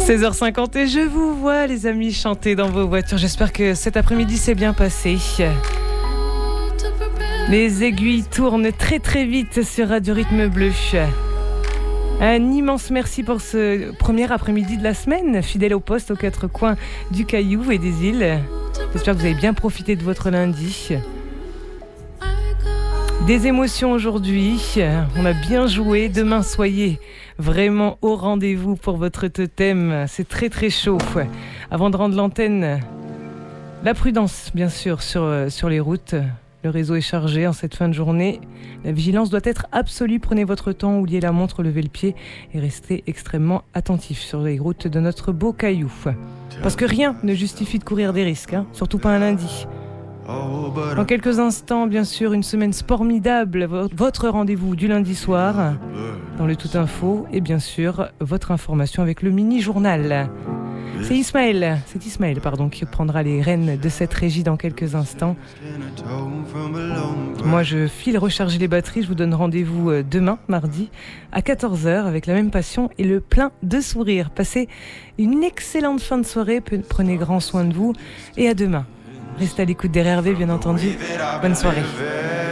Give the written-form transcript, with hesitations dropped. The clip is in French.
16h50 et je vous vois les amis chanter dans vos voitures. J'espère que cet après-midi s'est bien passé. Les aiguilles tournent très très vite sur Radio Rythme Bleu. Un immense merci pour ce premier après-midi de la semaine, fidèle au poste aux quatre coins du Caillou et des îles. J'espère que vous avez bien profité de votre lundi. Des émotions aujourd'hui, on a bien joué. Demain, soyez vraiment au rendez-vous pour votre totem. C'est très très chaud. Avant de rendre l'antenne, la prudence bien sûr sur les routes. Le réseau est chargé en cette fin de journée. La vigilance doit être absolue. Prenez votre temps, oubliez la montre, levez le pied et restez extrêmement attentifs sur les routes de notre beau Caillou. Parce que rien ne justifie de courir des risques, surtout pas un lundi. Dans quelques instants, bien sûr, une semaine formidable, votre rendez-vous du lundi soir dans le Tout Info et bien sûr votre information avec le mini-journal. C'est Ismaël qui prendra les rênes de cette régie dans quelques instants. Moi, je file recharger les batteries. Je vous donne rendez-vous demain, mardi, à 14h avec la même passion et le plein de sourires. Passez une excellente fin de soirée. Prenez grand soin de vous et à demain. Restez à l'écoute des RRV, bien entendu. Bonne soirée.